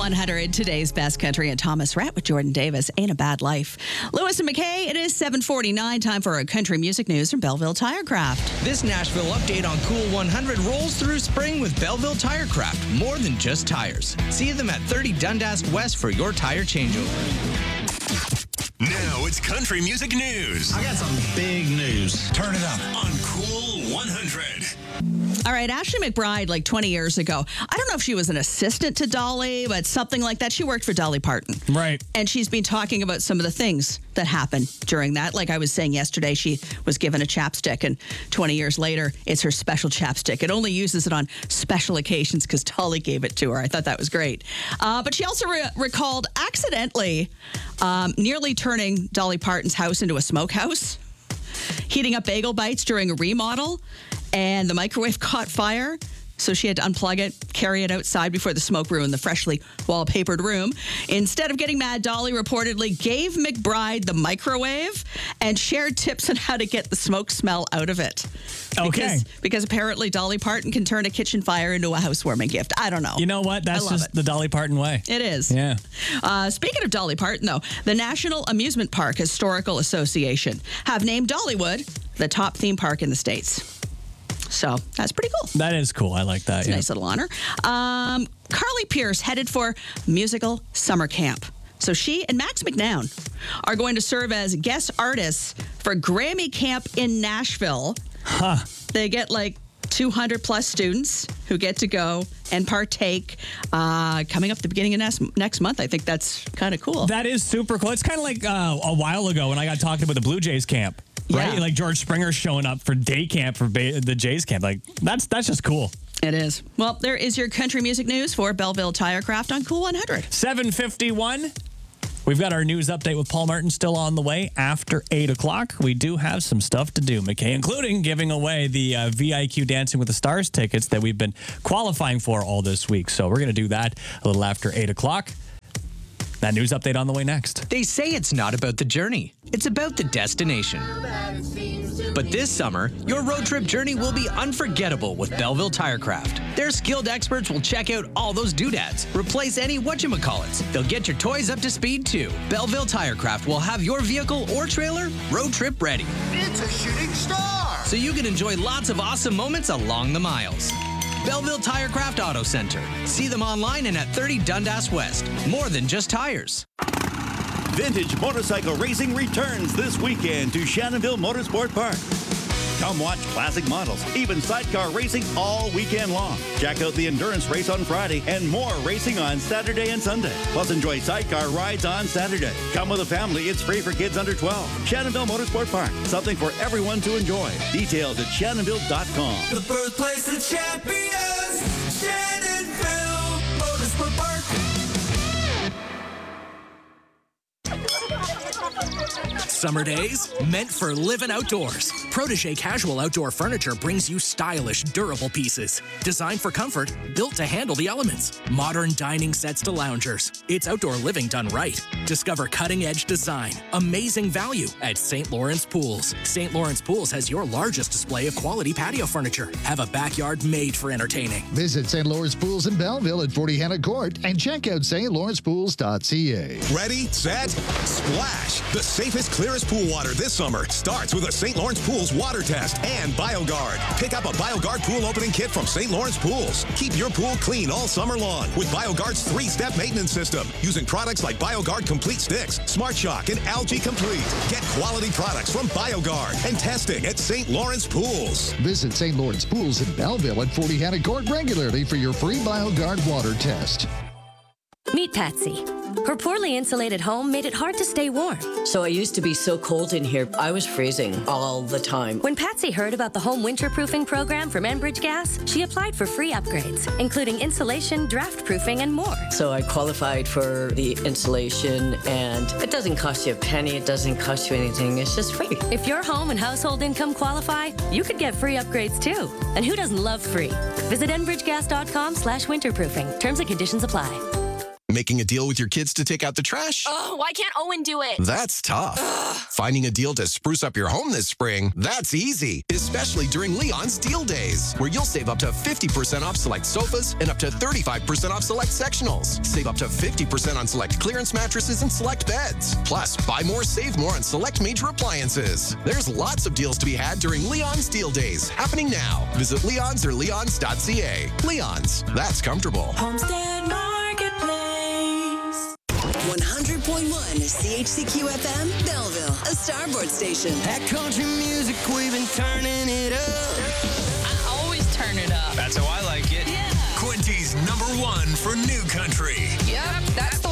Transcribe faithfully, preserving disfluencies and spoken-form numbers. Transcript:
one hundred, today's best country, and Thomas Rhett with Jordan Davis. Ain't a Bad Life. Lewis and McKay, it is seven forty-nine. Time for our country music news from Belleville Tirecraft. This Nashville update on Cool one hundred rolls through spring with Belleville Tirecraft. More than just tires. See them at thirty Dundas West for your tire changeover. Now it's country music news. I got some big news. Turn it up on Cool one hundred. All right, Ashley McBryde, like twenty years ago, I don't know if she was an assistant to Dolly, but something like that. She worked for Dolly Parton. Right. And she's been talking about some of the things that happened during that. Like I was saying yesterday, she was given a chapstick, and twenty years later, it's her special chapstick. It only uses it on special occasions because Dolly gave it to her. I thought that was great. Uh, but she also re- recalled accidentally um, nearly turning Dolly Parton's house into a smokehouse, heating up bagel bites during a remodel, and the microwave caught fire. So she had to unplug it, carry it outside before the smoke ruined the freshly wallpapered room. Instead of getting mad, Dolly reportedly gave McBryde the microwave and shared tips on how to get the smoke smell out of it. Okay. Because, because apparently Dolly Parton can turn a kitchen fire into a housewarming gift. I don't know. You know what? That's just it. the Dolly Parton way. It is. Yeah. Uh, speaking of Dolly Parton, though, the National Amusement Park Historical Association have named Dollywood the top theme park in the States. So that's pretty cool. That is cool. I like that. It's Yeah. a nice little honor. Um, Carly Pierce headed for musical summer camp. So she and Max McNown are going to serve as guest artists for Grammy Camp in Nashville. Huh. They get like two hundred plus students who get to go and partake uh, coming up the beginning of next, next month. I think that's kind of cool. That is super cool. It's kind of like uh, a while ago when I got talking about the Blue Jays camp. Right? Yeah. Like George Springer showing up for day camp for ba- the Jays camp. Like, that's that's just cool. It is. Well, there is your country music news for Belleville Tirecraft on Cool one hundred. seven fifty-one. We've got our news update with Paul Martin still on the way after eight o'clock. We do have some stuff to do, McKay, including giving away the uh, V I Q Dancing with the Stars tickets that we've been qualifying for all this week. So we're going to do that a little after eight o'clock. That news update on the way next. They say it's not about the journey, it's about the destination. But this summer, your road trip journey will be unforgettable with Belleville Tirecraft. Their skilled experts will check out all those doodads, replace any whatchamacallits. They'll get your toys up to speed too. Belleville Tirecraft will have your vehicle or trailer road trip ready. It's a shooting star. So you can enjoy lots of awesome moments along the miles. Belleville Tirecraft Auto Center. See them online and at thirty Dundas West. More than just tires. Vintage motorcycle racing returns this weekend to Shannonville Motorsport Park. Come watch classic models, even sidecar racing all weekend long. Check out the endurance race on Friday and more racing on Saturday and Sunday. Plus enjoy sidecar rides on Saturday. Come with a family, it's free for kids under twelve. Shannonville Motorsport Park, something for everyone to enjoy. Details at shannonville dot com. The birthplace of champions, Shannonville Motorsport Park. Summer days meant for living outdoors. Protégé Casual Outdoor Furniture brings you stylish, durable pieces. Designed for comfort, built to handle the elements. Modern dining sets to loungers. It's outdoor living done right. Discover cutting-edge design, amazing value at Saint Lawrence Pools. Saint Lawrence Pools has your largest display of quality patio furniture. Have a backyard made for entertaining. Visit Saint Lawrence Pools in Belleville at forty Hannah Court and check out st lawrence pools dot c a. Ready, set, splash. The safest, clearest pool water this summer starts with a Saint Lawrence Pools water test and BioGuard. Pick up a BioGuard pool opening kit from Saint Lawrence Pools. Keep your pool clean all summer long with BioGuard's three-step maintenance system using products like BioGuard Complete Sticks, Smart Shock, and Algae Complete. Get quality products from BioGuard and testing at Saint Lawrence Pools. Visit Saint Lawrence Pools in Belleville at forty Hannah Court regularly for your free BioGuard water test. Meet Patsy. Her poorly insulated home made it hard to stay warm. So I used to be so cold in here, I was freezing all the time. When Patsy heard about the home winterproofing program from Enbridge Gas, she applied for free upgrades, including insulation, draft proofing, and more. So I qualified for the insulation, and it doesn't cost you a penny, it doesn't cost you anything, it's just free. If your home and household income qualify, you could get free upgrades too. And who doesn't love free? Visit enbridgegas dot com slash winterproofing. Terms and conditions apply. Making a deal with your kids to take out the trash? Oh, why can't Owen do it? That's tough. Ugh. Finding a deal to spruce up your home this spring? That's easy, especially during Leon's Deal Days, where you'll save up to fifty percent off select sofas and up to thirty-five percent off select sectionals. Save up to fifty percent on select clearance mattresses and select beds. Plus, buy more, save more on select major appliances. There's lots of deals to be had during Leon's Deal Days, happening now. Visit Leon's or leons dot c a. Leon's, that's comfortable. Homestead Marketplace. one hundred point one C H C Q F M, Belleville, a Starboard station. That country music, we've been turning it up. I always turn it up. That's how I like it. Yeah. Quinty's number one for new country. Yep, that's